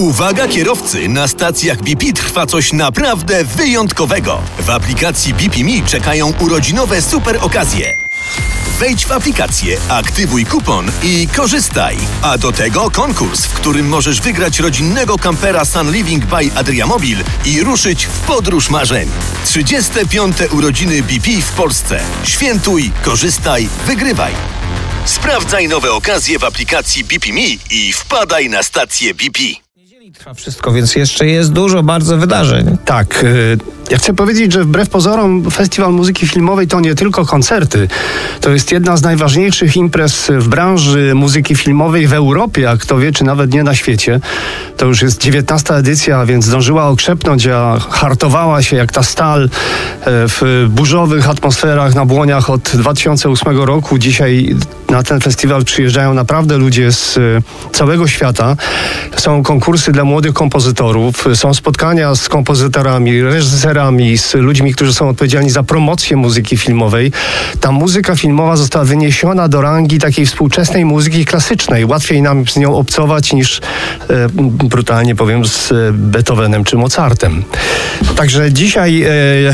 Uwaga kierowcy, na stacjach BP trwa coś naprawdę wyjątkowego. W aplikacji BP.me czekają urodzinowe super okazje. Wejdź w aplikację, aktywuj kupon i korzystaj. A do tego konkurs, w którym możesz wygrać rodzinnego kampera Sun Living by Adriamobil i ruszyć w podróż marzeń. 35. urodziny BP w Polsce. Świętuj, korzystaj, wygrywaj. Sprawdzaj nowe okazje w aplikacji BP.me i wpadaj na stację BP. Trwa wszystko, więc jeszcze jest dużo bardzo wydarzeń. Tak, ja chcę powiedzieć, że wbrew pozorom Festiwal Muzyki Filmowej to nie tylko koncerty. To jest jedna z najważniejszych imprez w branży muzyki filmowej w Europie, a kto wie, czy nawet nie na świecie. To już jest 19. edycja, więc zdążyła okrzepnąć, a hartowała się jak ta stal w burzowych atmosferach na Błoniach od 2008 roku. Dzisiaj na ten festiwal przyjeżdżają naprawdę ludzie z całego świata. Są konkursy dla młodych kompozytorów, są spotkania z kompozytorami, reżyserami, z ludźmi, którzy są odpowiedzialni za promocję muzyki filmowej. Ta muzyka filmowa została wyniesiona do rangi takiej współczesnej muzyki klasycznej. Łatwiej nam z nią obcować niż, brutalnie powiem, z Beethovenem czy Mozartem. Także dzisiaj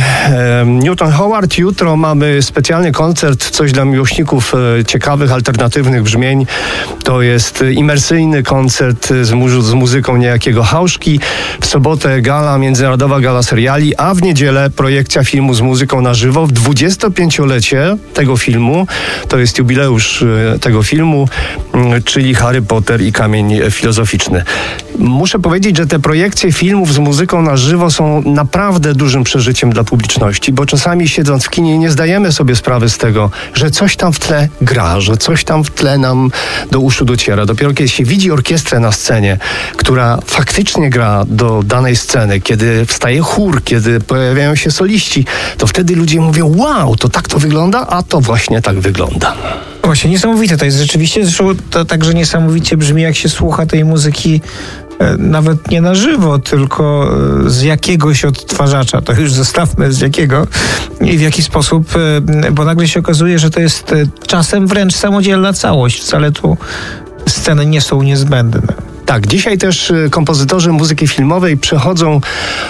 Newton Howard, jutro mamy specjalny koncert, coś dla miłośników ciekawych, alternatywnych brzmień. To jest imersyjny koncert z muzyką niejakiego Hauszki. W sobotę gala, międzynarodowa gala seriali, a w niedzielę projekcja filmu z muzyką na żywo w 25-lecie tego filmu. To jest jubileusz tego filmu, czyli Harry Potter i Kamień Filozoficzny. Muszę powiedzieć, że te projekcje filmów z muzyką na żywo są naprawdę dużym przeżyciem dla publiczności, bo czasami siedząc w kinie nie zdajemy sobie sprawy z tego, że coś tam w tle gra, że coś tam w tle nam do uszu dociera. Dopiero kiedy się widzi orkiestrę na scenie, która faktycznie gra do danej sceny, kiedy wstaje chór, kiedy pojawiają się soliści, to wtedy ludzie mówią: wow, to tak to wygląda, a to właśnie tak wygląda. Właśnie niesamowite to jest rzeczywiście, zresztą to także niesamowicie brzmi, jak się słucha tej muzyki nawet nie na żywo, tylko z jakiegoś odtwarzacza, to już zostawmy z jakiego i w jaki sposób, bo nagle się okazuje, że to jest czasem wręcz samodzielna całość, wcale tu sceny nie są niezbędne. Tak, dzisiaj też kompozytorzy muzyki filmowej przechodzą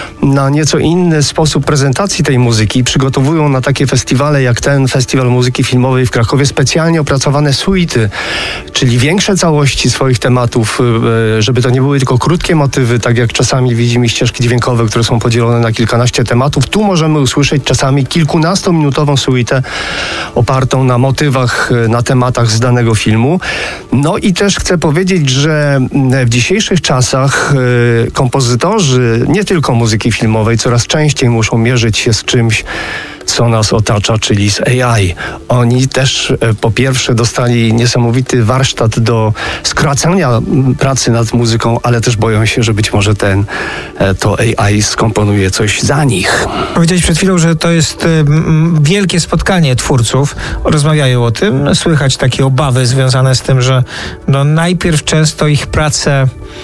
na nieco inny sposób prezentacji tej muzyki. Przygotowują na takie festiwale jak ten Festiwal Muzyki Filmowej w Krakowie specjalnie opracowane suity, czyli większe całości swoich tematów, żeby to nie były tylko krótkie motywy, tak jak czasami widzimy ścieżki dźwiękowe, które są podzielone na kilkanaście tematów. Tu możemy usłyszeć czasami kilkunastominutową suitę opartą na motywach, na tematach z danego filmu. No i też chcę powiedzieć, że w dzisiejszych czasach kompozytorzy, nie tylko muzyki filmowej, coraz częściej muszą mierzyć się z czymś, co nas otacza, czyli z AI. Oni też po pierwsze dostali niesamowity warsztat do skracania pracy nad muzyką, ale też boją się, że być może to AI skomponuje coś za nich. Powiedziałeś przed chwilą, że to jest wielkie spotkanie twórców. Rozmawiają o tym. Słychać takie obawy związane z tym, że najpierw często ich pracę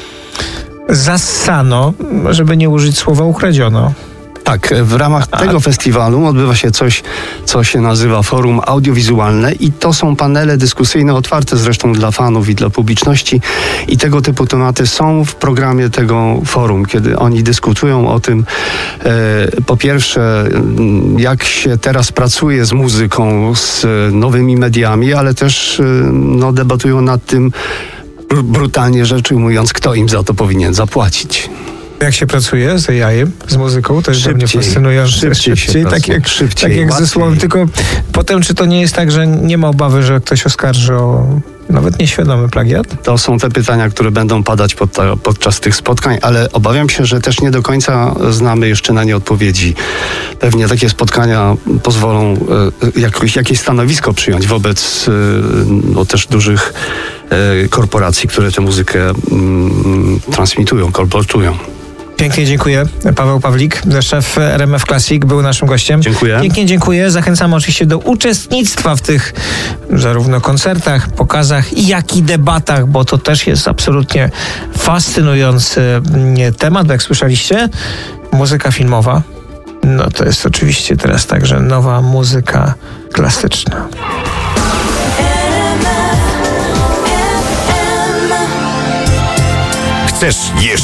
zassano, żeby nie użyć słowa ukradziono. Tak, w ramach tego festiwalu odbywa się coś, co się nazywa Forum Audiowizualne i to są panele dyskusyjne, otwarte zresztą dla fanów i dla publiczności i tego typu tematy są w programie tego forum, kiedy oni dyskutują o tym, po pierwsze, jak się teraz pracuje z muzyką, z nowymi mediami, ale też debatują nad tym, brutalnie rzecz ujmując, kto im za to powinien zapłacić. Jak się pracuje z AI, z muzyką, to jest dla mnie fascynujące. Szybciej, tak jak ze słowem, tylko potem czy to nie jest tak, że nie ma obawy, że ktoś oskarży o nawet nieświadomy plagiat? To są te pytania, które będą padać podczas tych spotkań, ale obawiam się, że też nie do końca znamy jeszcze na nie odpowiedzi. Pewnie takie spotkania pozwolą jakieś stanowisko przyjąć wobec też dużych korporacji, które tę muzykę transmitują, kolportują. Pięknie dziękuję. Paweł Pawlik, szef RMF Classic, był naszym gościem. Dziękuję. Pięknie dziękuję. Zachęcamy oczywiście do uczestnictwa w tych zarówno koncertach, pokazach, jak i debatach, bo to też jest absolutnie fascynujący temat. Jak słyszeliście, muzyka filmowa, to jest oczywiście teraz także nowa muzyka klasyczna. Chcesz jeszcze